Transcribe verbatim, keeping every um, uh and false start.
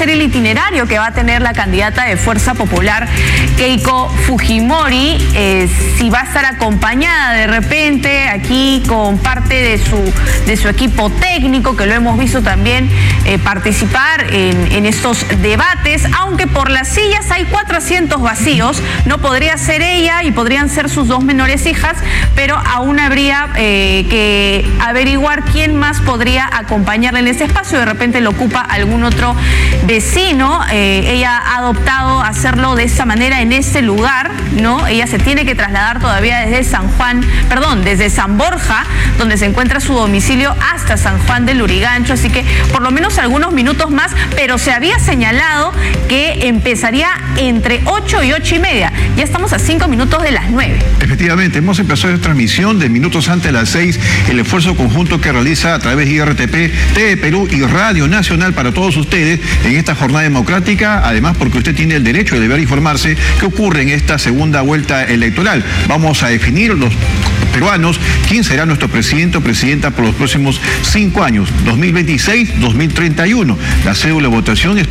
ser el itinerario que va a tener la candidata de Fuerza Popular, Keiko Fujimori, eh, si va a estar acompañada de repente aquí con parte de su, de su equipo técnico, que lo hemos visto también eh, participar en, en estos debates, aunque por las sillas hay cuatro asientos vacíos. No podría ser ella y podrían ser sus dos menores hijas, pero aún habría eh, que averiguar quién más podría acompañarle en ese espacio. De repente lo ocupa algún otro vecino. Eh, ella ha adoptado hacerlo de esa manera en ese lugar, ¿no? Ella se tiene que trasladar todavía desde San Juan, perdón, desde San Borja, donde se encuentra su domicilio, hasta San Juan del Lurigancho, así que por lo menos algunos minutos más, pero se había señalado que empezaría entre ocho y ocho y media. Ya estamos a cinco minutos de las nueve. Efectivamente, hemos empezado esta transmisión de minutos antes de las seis, el esfuerzo conjunto que realiza a través de I R T P, T V Perú y Radio Nacional para todos ustedes en esta jornada democrática, además porque usted tiene el derecho y el deber informarse qué ocurre en esta segunda vuelta electoral. Vamos a definir los peruanos quién será nuestro presidente o presidenta por los próximos cinco años, dos mil veintiséis a dos mil treinta y uno. La cédula de votación es